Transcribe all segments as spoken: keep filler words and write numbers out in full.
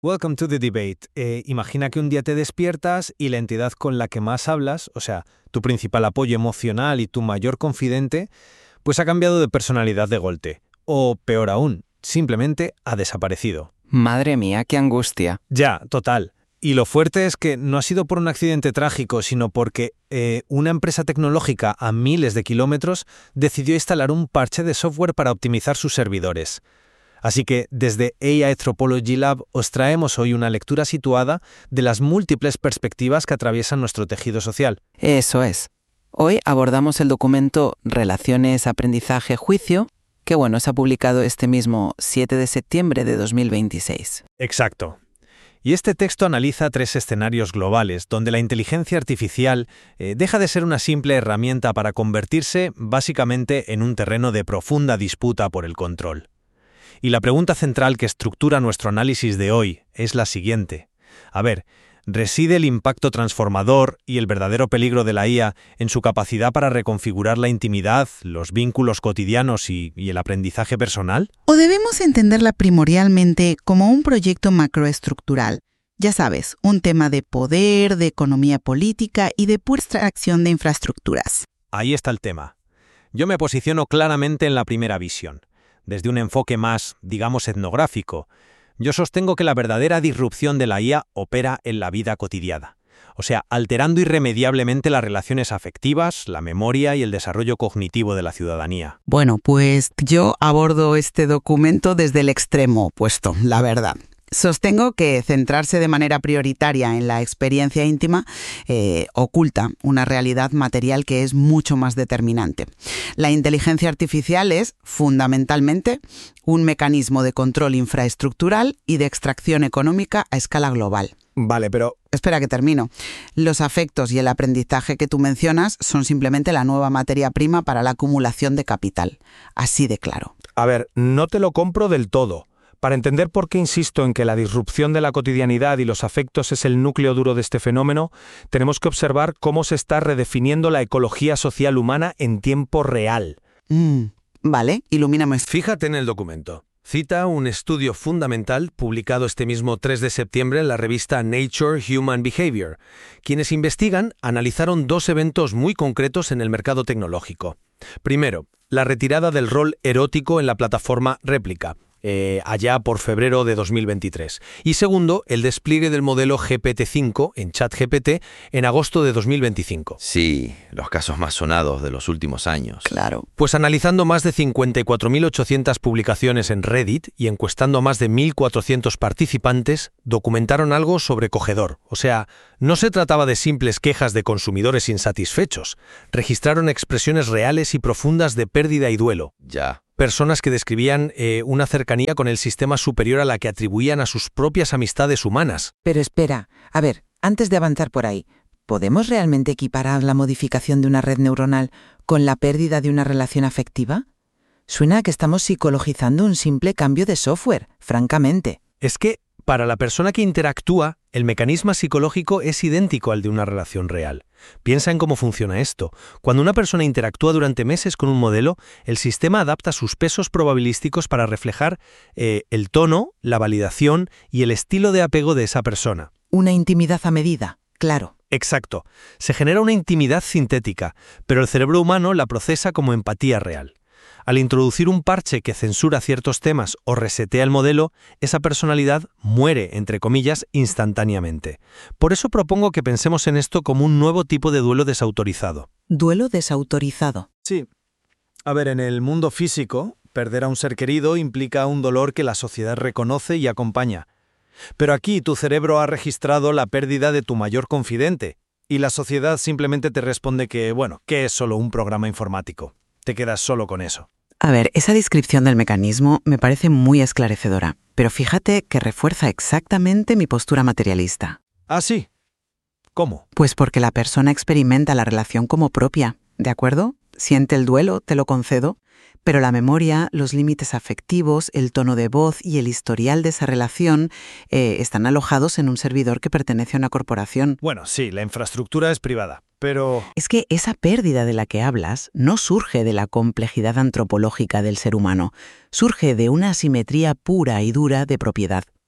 Welcome to the debate. Eh, imagina que un día te despiertas y la entidad con la que más hablas, o sea, tu principal apoyo emocional y tu mayor confidente, pues ha cambiado de personalidad de golpe. O peor aún, simplemente ha desaparecido. Madre mía, qué angustia. Ya, total. Y lo fuerte es que no ha sido por un accidente trágico, sino porque eh, una empresa tecnológica a miles de kilómetros decidió instalar un parche de software para optimizar sus servidores. Así que desde A I Anthropology Lab os traemos hoy una lectura situada de las múltiples perspectivas que atraviesan nuestro tejido social. Eso es. Hoy abordamos el documento Relaciones, Aprendizaje, Juicio, que bueno, se ha publicado este mismo siete de septiembre de dos mil veintiséis. Exacto. Y este texto analiza tres escenarios globales, donde la inteligencia artificial eh, deja de ser una simple herramienta para convertirse básicamente en un terreno de profunda disputa por el control. Y la pregunta central que estructura nuestro análisis de hoy es la siguiente. A ver, ¿reside el impacto transformador y el verdadero peligro de la I A en su capacidad para reconfigurar la intimidad, los vínculos cotidianos y, y el aprendizaje personal? ¿O debemos entenderla primordialmente como un proyecto macroestructural? Ya sabes, un tema de poder, de economía política y de pura extracción de infraestructuras. Ahí está el tema. Yo me posiciono claramente en la primera visión. Desde un enfoque más, digamos, etnográfico, yo sostengo que la verdadera disrupción de la I A opera en la vida cotidiana, o sea, alterando irremediablemente las relaciones afectivas, la memoria y el desarrollo cognitivo de la ciudadanía. Bueno, pues yo abordo este documento desde el extremo opuesto, la verdad. Sostengo que centrarse de manera prioritaria en la experiencia íntima eh, oculta una realidad material que es mucho más determinante. La inteligencia artificial es, fundamentalmente, un mecanismo de control infraestructural y de extracción económica a escala global. Vale, pero... Espera que termino. Los afectos y el aprendizaje que tú mencionas son simplemente la nueva materia prima para la acumulación de capital. Así de claro. A ver, no te lo compro del todo. Para entender por qué insisto en que la disrupción de la cotidianidad y los afectos es el núcleo duro de este fenómeno, tenemos que observar cómo se está redefiniendo la ecología social humana en tiempo real. Mm, vale, ilumíname. Fíjate en el documento. Cita un estudio fundamental publicado este mismo tres de septiembre en la revista Nature Human Behavior. Quienes investigan analizaron dos eventos muy concretos en el mercado tecnológico. Primero, la retirada del rol erótico en la plataforma Réplica. Eh, allá por febrero de dos mil veintitrés. Y segundo, el despliegue del modelo G P T cinco en ChatGPT en agosto de dos mil veinticinco. Sí, los casos más sonados de los últimos años. Claro. Pues analizando más de cincuenta y cuatro mil ochocientas publicaciones en Reddit y encuestando a más de mil cuatrocientos participantes, documentaron algo sobrecogedor. O sea, no se trataba de simples quejas de consumidores insatisfechos. Registraron expresiones reales y profundas de pérdida y duelo. Ya. Personas que describían eh, una cercanía con el sistema superior a la que atribuían a sus propias amistades humanas. Pero espera, a ver, antes de avanzar por ahí, ¿podemos realmente equiparar la modificación de una red neuronal con la pérdida de una relación afectiva? Suena a que estamos psicologizando un simple cambio de software, francamente. Es que, para la persona que interactúa, el mecanismo psicológico es idéntico al de una relación real. Piensa en cómo funciona esto. Cuando una persona interactúa durante meses con un modelo, el sistema adapta sus pesos probabilísticos para reflejar eh, el tono, la validación y el estilo de apego de esa persona. Una intimidad a medida, claro. Exacto. Se genera una intimidad sintética, pero el cerebro humano la procesa como empatía real. Al introducir un parche que censura ciertos temas o resetea el modelo, esa personalidad muere, entre comillas, instantáneamente. Por eso propongo que pensemos en esto como un nuevo tipo de duelo desautorizado. Duelo desautorizado. Sí. A ver, en el mundo físico, perder a un ser querido implica un dolor que la sociedad reconoce y acompaña. Pero aquí tu cerebro ha registrado la pérdida de tu mayor confidente, y la sociedad simplemente te responde que, bueno, que es solo un programa informático. Te quedas solo con eso. A ver, esa descripción del mecanismo me parece muy esclarecedora, pero fíjate que refuerza exactamente mi postura materialista. ¿Ah, sí? ¿Cómo? Pues porque la persona experimenta la relación como propia, ¿de acuerdo? Siente el duelo, te lo concedo, pero la memoria, los límites afectivos, el tono de voz y el historial de esa relación eh, están alojados en un servidor que pertenece a una corporación. Bueno, sí, la infraestructura es privada, pero... Es que esa pérdida de la que hablas no surge de la complejidad antropológica del ser humano, surge de una asimetría pura y dura de propiedad.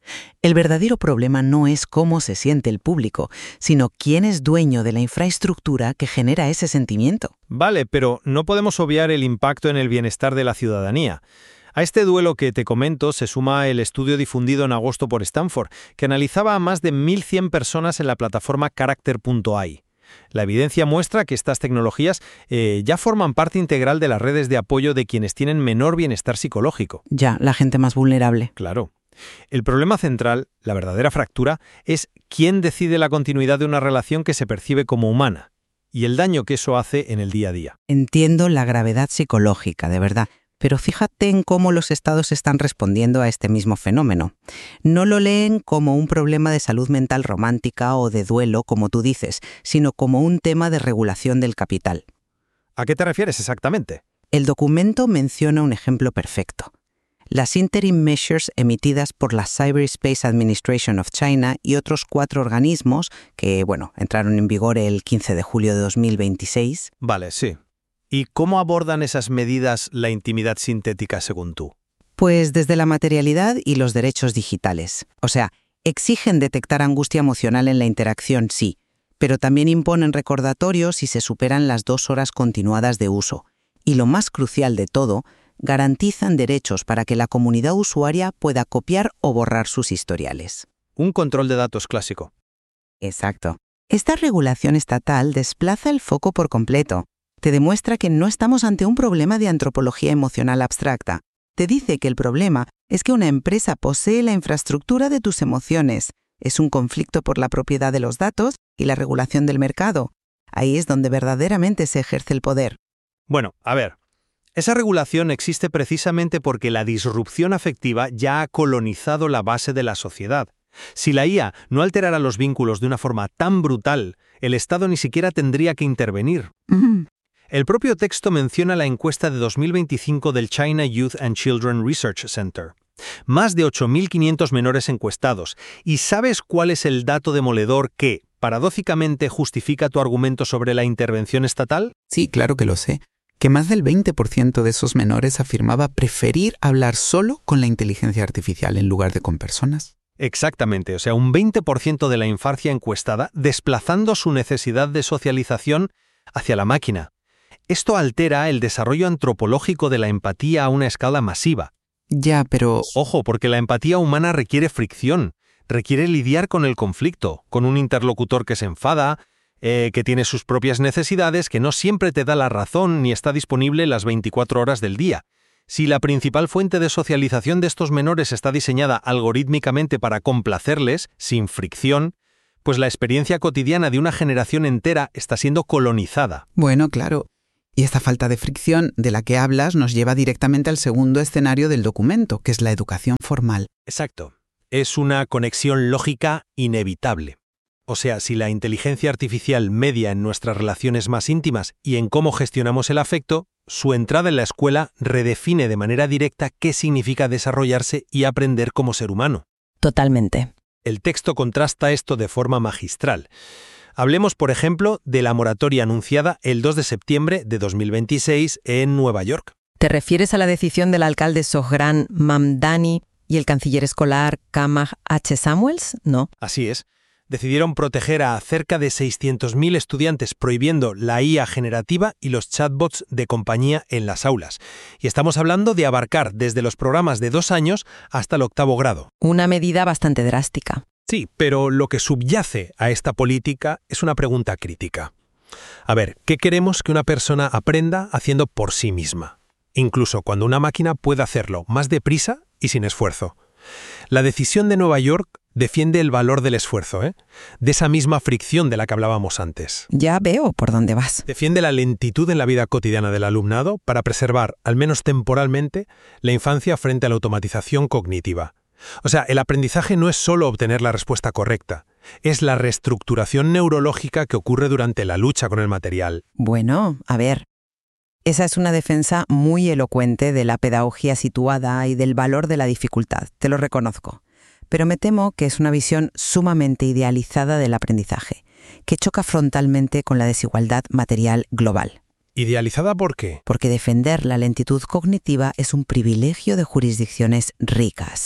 El verdadero problema no es cómo se siente el público, sino quién es dueño de la infraestructura que genera ese sentimiento. Vale, pero no podemos obviar el impacto en el bienestar de la ciudadanía. A este duelo que te comento se suma el estudio difundido en agosto por Stanford, que analizaba a más de mil cien personas en la plataforma Character punto a i. La evidencia muestra que estas tecnologías eh, ya forman parte integral de las redes de apoyo de quienes tienen menor bienestar psicológico. Ya, la gente más vulnerable. Claro. El problema central, la verdadera fractura, es quién decide la continuidad de una relación que se percibe como humana y el daño que eso hace en el día a día. Entiendo la gravedad psicológica, de verdad. Pero fíjate en cómo los estados están respondiendo a este mismo fenómeno. No lo leen como un problema de salud mental romántica o de duelo, como tú dices, sino como un tema de regulación del capital. ¿A qué te refieres exactamente? El documento menciona un ejemplo perfecto. Las interim measures emitidas por la Cyberspace Administration of China y otros cuatro organismos que, bueno, entraron en vigor el quince de julio de dos mil veintiséis. Vale, sí. ¿Y cómo abordan esas medidas la intimidad sintética según tú? Pues desde la materialidad y los derechos digitales. O sea, exigen detectar angustia emocional en la interacción, sí, pero también imponen recordatorios si se superan las dos horas continuadas de uso. Y lo más crucial de todo, garantizan derechos para que la comunidad usuaria pueda copiar o borrar sus historiales. Un control de datos clásico. Exacto. Esta regulación estatal desplaza el foco por completo. Te demuestra que no estamos ante un problema de antropología emocional abstracta. Te dice que el problema es que una empresa posee la infraestructura de tus emociones. Es un conflicto por la propiedad de los datos y la regulación del mercado. Ahí es donde verdaderamente se ejerce el poder. Bueno, a ver. Esa regulación existe precisamente porque la disrupción afectiva ya ha colonizado la base de la sociedad. Si la I A no alterara los vínculos de una forma tan brutal, el Estado ni siquiera tendría que intervenir. Uh-huh. El propio texto menciona la encuesta de dos mil veinticinco del China Youth and Children Research Center. Más de ocho mil quinientos menores encuestados. ¿Y sabes cuál es el dato demoledor que, paradójicamente, justifica tu argumento sobre la intervención estatal? Sí, claro que lo sé. Que más del veinte por ciento de esos menores afirmaba preferir hablar solo con la inteligencia artificial en lugar de con personas. Exactamente, o sea, un veinte por ciento de la infancia encuestada desplazando su necesidad de socialización hacia la máquina. Esto altera el desarrollo antropológico de la empatía a una escala masiva. Ya, pero... Ojo, porque la empatía humana requiere fricción, requiere lidiar con el conflicto, con un interlocutor que se enfada, eh, que tiene sus propias necesidades, que no siempre te da la razón ni está disponible las veinticuatro horas del día. Si la principal fuente de socialización de estos menores está diseñada algorítmicamente para complacerles, sin fricción, pues la experiencia cotidiana de una generación entera está siendo colonizada. Bueno, claro. Y esta falta de fricción de la que hablas nos lleva directamente al segundo escenario del documento, que es la educación formal. Exacto. Es una conexión lógica inevitable. O sea, si la inteligencia artificial media en nuestras relaciones más íntimas y en cómo gestionamos el afecto, su entrada en la escuela redefine de manera directa qué significa desarrollarse y aprender como ser humano. Totalmente. El texto contrasta esto de forma magistral. Hablemos, por ejemplo, de la moratoria anunciada el dos de septiembre de dos mil veintiséis en Nueva York. ¿Te refieres a la decisión del alcalde Sohran Mamdani y el canciller escolar Kamah H. Samuels? No. Así es. Decidieron proteger a cerca de seiscientos mil estudiantes prohibiendo la I A generativa y los chatbots de compañía en las aulas. Y estamos hablando de abarcar desde los programas de dos años hasta el octavo grado. Una medida bastante drástica. Sí, pero lo que subyace a esta política es una pregunta crítica. A ver, ¿qué queremos que una persona aprenda haciendo por sí misma? Incluso cuando una máquina puede hacerlo más deprisa y sin esfuerzo. La decisión de Nueva York defiende el valor del esfuerzo, ¿eh? De esa misma fricción de la que hablábamos antes. Ya veo por dónde vas. Defiende la lentitud en la vida cotidiana del alumnado para preservar, al menos temporalmente, la infancia frente a la automatización cognitiva. O sea, el aprendizaje no es solo obtener la respuesta correcta, es la reestructuración neurológica que ocurre durante la lucha con el material. Bueno, a ver. Esa es una defensa muy elocuente de la pedagogía situada y del valor de la dificultad, te lo reconozco. Pero me temo que es una visión sumamente idealizada del aprendizaje, que choca frontalmente con la desigualdad material global. ¿Idealizada por qué? Porque defender la lentitud cognitiva es un privilegio de jurisdicciones ricas,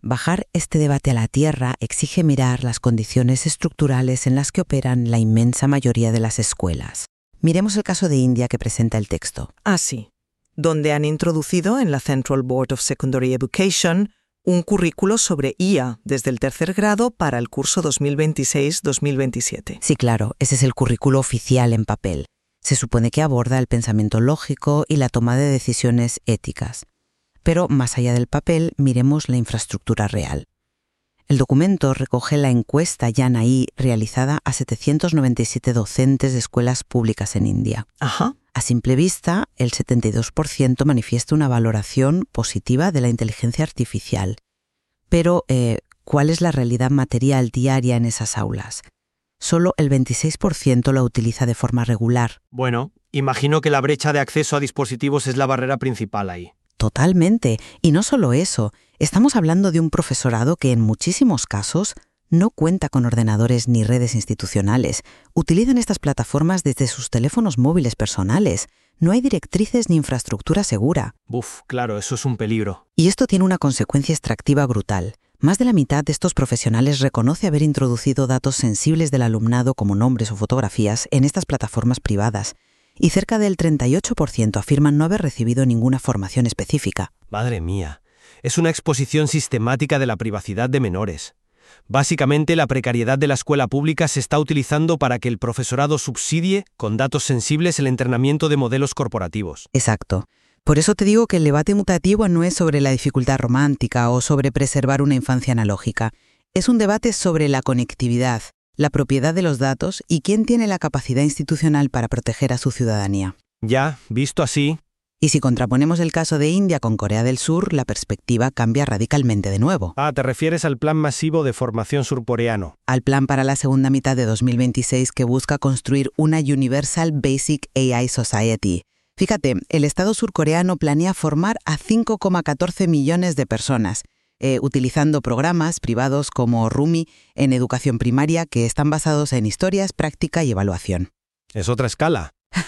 Bajar este debate a la tierra exige mirar las condiciones estructurales en las que operan la inmensa mayoría de las escuelas. Miremos el caso de India que presenta el texto. Ah, sí, donde han introducido en la Central Board of Secondary Education un currículo sobre I A desde el tercer grado para el curso dos mil veintiséis dos mil veintisiete. Sí, claro, ese es el currículo oficial en papel. Se supone que aborda el pensamiento lógico y la toma de decisiones éticas. Pero más allá del papel, miremos la infraestructura real. El documento recoge la encuesta Yanai realizada a setecientos noventa y siete docentes de escuelas públicas en India. Ajá. A simple vista, el setenta y dos por ciento manifiesta una valoración positiva de la inteligencia artificial. Pero, eh, ¿cuál es la realidad material diaria en esas aulas? Solo el veintiséis por ciento la utiliza de forma regular. Bueno, imagino que la brecha de acceso a dispositivos es la barrera principal ahí. Totalmente. Y no solo eso, estamos hablando de un profesorado que en muchísimos casos no cuenta con ordenadores ni redes institucionales. Utilizan estas plataformas desde sus teléfonos móviles personales. No hay directrices ni infraestructura segura. Buf, claro, eso es un peligro. Y esto tiene una consecuencia extractiva brutal. Más de la mitad de estos profesionales reconoce haber introducido datos sensibles del alumnado como nombres o fotografías en estas plataformas privadas. Y cerca del treinta y ocho por ciento afirman no haber recibido ninguna formación específica. Madre mía, es una exposición sistemática de la privacidad de menores. Básicamente, la precariedad de la escuela pública se está utilizando para que el profesorado subsidie, con datos sensibles, el entrenamiento de modelos corporativos. Exacto. Por eso te digo que el debate mutativo no es sobre la dificultad romántica o sobre preservar una infancia analógica. Es un debate sobre la conectividad, la propiedad de los datos y quién tiene la capacidad institucional para proteger a su ciudadanía. Ya, visto así. Y si contraponemos el caso de India con Corea del Sur, la perspectiva cambia radicalmente de nuevo. Ah, te refieres al plan masivo de formación surcoreano. Al plan para la segunda mitad de dos mil veintiséis que busca construir una Universal Basic A I Society. Fíjate, el Estado surcoreano planea formar a cinco coma catorce millones de personas, eh, utilizando programas privados como Rumi en educación primaria que están basados en historias, práctica y evaluación. Es otra escala.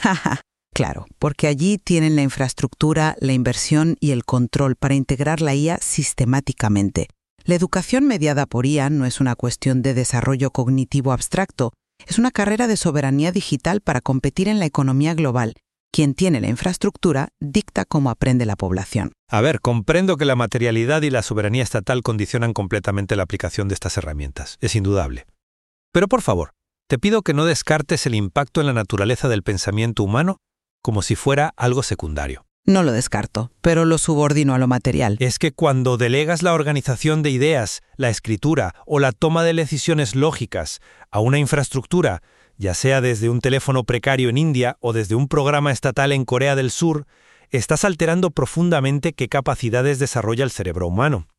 Claro, porque allí tienen la infraestructura, la inversión y el control para integrar la I A sistemáticamente. La educación mediada por I A no es una cuestión de desarrollo cognitivo abstracto, es una carrera de soberanía digital para competir en la economía global. Quien tiene la infraestructura dicta cómo aprende la población. A ver, comprendo que la materialidad y la soberanía estatal condicionan completamente la aplicación de estas herramientas. Es indudable. Pero por favor, te pido que no descartes el impacto en la naturaleza del pensamiento humano como si fuera algo secundario. No lo descarto, pero lo subordino a lo material. Es que cuando delegas la organización de ideas, la escritura o la toma de decisiones lógicas a una infraestructura, ya sea desde un teléfono precario en India o desde un programa estatal en Corea del Sur, estás alterando profundamente qué capacidades desarrolla el cerebro humano.